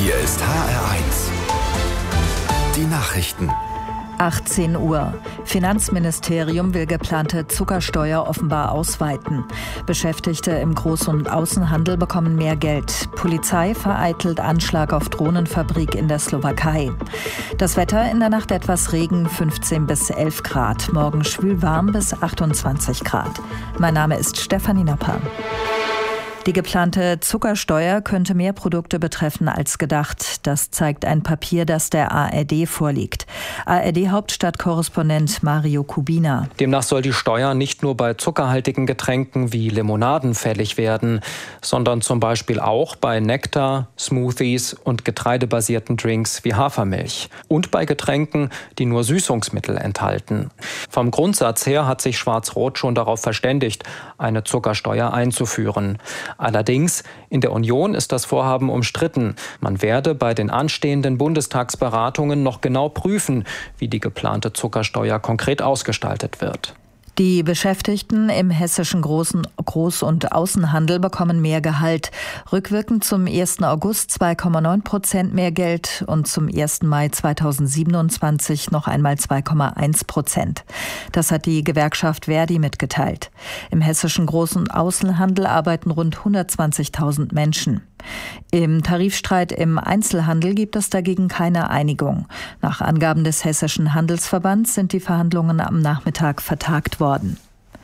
Hier ist HR1. Die Nachrichten. 18 Uhr. Finanzministerium will geplante Zuckersteuer offenbar ausweiten. Beschäftigte im Groß- und Außenhandel bekommen mehr Geld. Polizei vereitelt Anschlag auf Drohnenfabrik in der Slowakei. Das Wetter: in der Nacht etwas Regen, 15 bis 11 Grad. Morgen schwül warm bis 28 Grad. Mein Name ist Stefanie Napper. Die geplante Zuckersteuer könnte mehr Produkte betreffen als gedacht. Das zeigt ein Papier, das der ARD vorliegt. ARD-Hauptstadtkorrespondent Mario Kubina. Demnach soll die Steuer nicht nur bei zuckerhaltigen Getränken wie Limonaden fällig werden, sondern zum Beispiel auch bei Nektar, Smoothies und getreidebasierten Drinks wie Hafermilch. Und bei Getränken, die nur Süßungsmittel enthalten. Vom Grundsatz her hat sich Schwarz-Rot schon darauf verständigt, eine Zuckersteuer einzuführen. Allerdings, in der Union ist das Vorhaben umstritten. Man werde bei den anstehenden Bundestagsberatungen noch genau prüfen, wie die geplante Zuckersteuer konkret ausgestaltet wird. Die Beschäftigten im hessischen Groß- und Außenhandel bekommen mehr Gehalt. Rückwirkend zum 1. August 2,9% mehr Geld und zum 1. Mai 2027 noch einmal 2,1%. Das hat die Gewerkschaft Verdi mitgeteilt. Im hessischen Groß- und Außenhandel arbeiten rund 120.000 Menschen. Im Tarifstreit im Einzelhandel gibt es dagegen keine Einigung. Nach Angaben des Hessischen Handelsverbands sind die Verhandlungen am Nachmittag vertagt worden.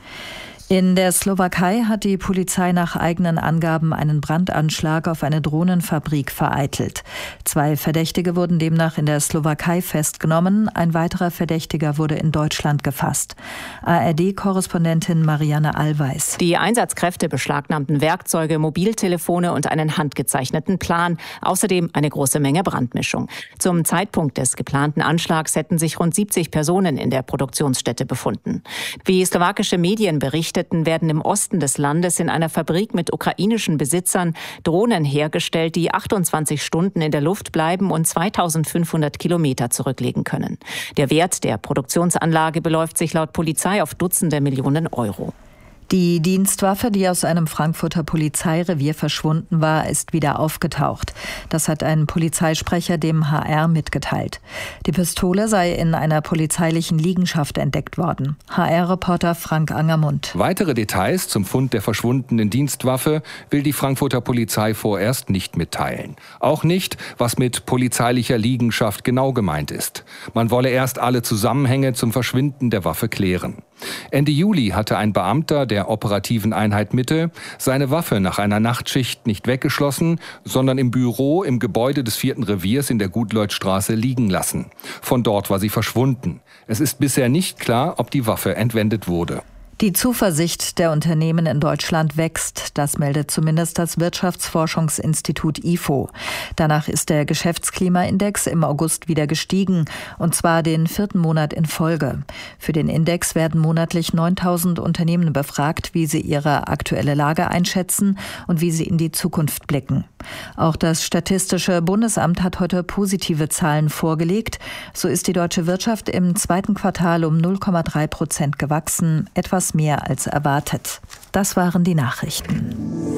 In der Slowakei hat die Polizei nach eigenen Angaben einen Brandanschlag auf eine Drohnenfabrik vereitelt. 2 Verdächtige wurden demnach in der Slowakei festgenommen. Ein weiterer Verdächtiger wurde in Deutschland gefasst. ARD-Korrespondentin Marianne Allweis. Die Einsatzkräfte beschlagnahmten Werkzeuge, Mobiltelefone und einen handgezeichneten Plan. Außerdem eine große Menge Brandmischung. Zum Zeitpunkt des geplanten Anschlags hätten sich rund 70 Personen in der Produktionsstätte befunden. Wie slowakische Medien berichteten, werden im Osten des Landes in einer Fabrik mit ukrainischen Besitzern Drohnen hergestellt, die 28 Stunden in der Luft bleiben und 2500 Kilometer zurücklegen können. Der Wert der Produktionsanlage beläuft sich laut Polizei auf Dutzende Millionen Euro. Die Dienstwaffe, die aus einem Frankfurter Polizeirevier verschwunden war, ist wieder aufgetaucht. Das hat ein Polizeisprecher dem HR mitgeteilt. Die Pistole sei in einer polizeilichen Liegenschaft entdeckt worden. HR-Reporter Frank Angermund. Weitere Details zum Fund der verschwundenen Dienstwaffe will die Frankfurter Polizei vorerst nicht mitteilen. Auch nicht, was mit polizeilicher Liegenschaft genau gemeint ist. Man wolle erst alle Zusammenhänge zum Verschwinden der Waffe klären. Ende Juli hatte ein Beamter der operativen Einheit Mitte seine Waffe nach einer Nachtschicht nicht weggeschlossen, sondern im Büro im Gebäude des 4. Reviers in der Gutleutstraße liegen lassen. Von dort war sie verschwunden. Es ist bisher nicht klar, ob die Waffe entwendet wurde. Die Zuversicht der Unternehmen in Deutschland wächst. Das meldet zumindest das Wirtschaftsforschungsinstitut IFO. Danach ist der Geschäftsklimaindex im August wieder gestiegen, und zwar den 4. Monat in Folge. Für den Index werden monatlich 9.000 Unternehmen befragt, wie sie ihre aktuelle Lage einschätzen und wie sie in die Zukunft blicken. Auch das Statistische Bundesamt hat heute positive Zahlen vorgelegt. So ist die deutsche Wirtschaft im 2. Quartal um 0,3% gewachsen, etwas mehr als erwartet. Das waren die Nachrichten.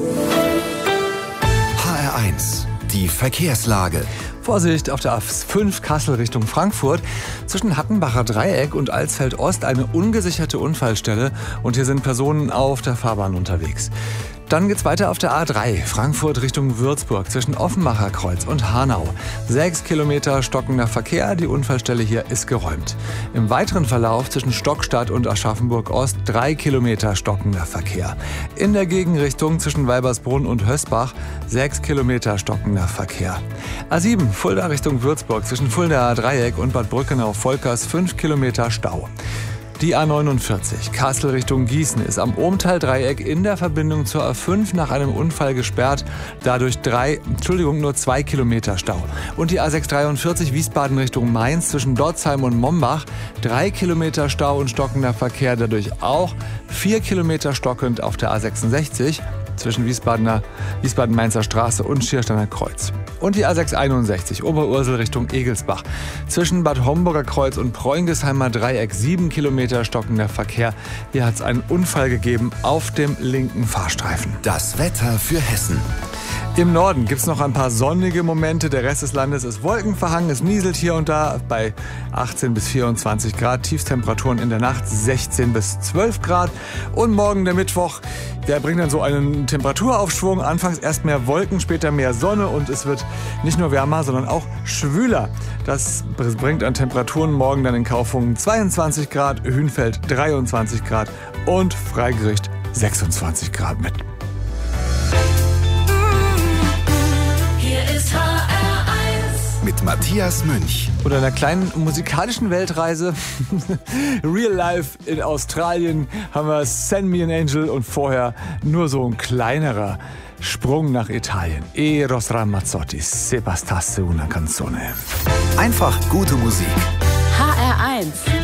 HR1, die Verkehrslage. Vorsicht auf der A5 Kassel Richtung Frankfurt. Zwischen Hattenbacher Dreieck und Alsfeld Ost eine ungesicherte Unfallstelle und hier sind Personen auf der Fahrbahn unterwegs. Dann geht's weiter auf der A3, Frankfurt Richtung Würzburg, zwischen Offenbacher Kreuz und Hanau. 6 Kilometer stockender Verkehr, die Unfallstelle hier ist geräumt. Im weiteren Verlauf zwischen Stockstadt und Aschaffenburg Ost 3 Kilometer stockender Verkehr. In der Gegenrichtung zwischen Weibersbrunn und Hösbach 6 Kilometer stockender Verkehr. A7, Fulda Richtung Würzburg, zwischen Fuldaer Dreieck und Bad Brückenau-Volkers 5 Kilometer Stau. Die A49, Kassel Richtung Gießen, ist am Ohmtal-Dreieck in der Verbindung zur A5 nach einem Unfall gesperrt. Dadurch nur 2 Kilometer Stau. Und die A643 Wiesbaden Richtung Mainz zwischen Dotzheim und Mombach. 3 Kilometer Stau und stockender Verkehr, dadurch auch 4 Kilometer stockend auf der A66. Zwischen Wiesbaden-Mainzer Straße und Schiersteiner Kreuz. Und die A661 Oberursel Richtung Egelsbach. Zwischen Bad Homburger Kreuz und Preungesheimer Dreieck 7 Kilometer stockender Verkehr. Hier hat es einen Unfall gegeben auf dem linken Fahrstreifen. Das Wetter für Hessen. Im Norden gibt es noch ein paar sonnige Momente. Der Rest des Landes ist wolkenverhangen. Es nieselt hier und da bei 18 bis 24 Grad. Tiefstemperaturen in der Nacht 16 bis 12 Grad. Und morgen der Mittwoch, der bringt dann so einen Temperaturaufschwung. Anfangs erst mehr Wolken, später mehr Sonne. Und es wird nicht nur wärmer, sondern auch schwüler. Das bringt an Temperaturen morgen dann in Kaufungen 22 Grad, Hünfeld 23 Grad und Freigericht 26 Grad mit. Mit Matthias Münch. Oder einer kleinen musikalischen Weltreise. Real Life in Australien haben wir Send Me an Angel und vorher nur so ein kleinerer Sprung nach Italien. Eros Ramazzotti, Se bastasse una canzone. Einfach gute Musik. HR1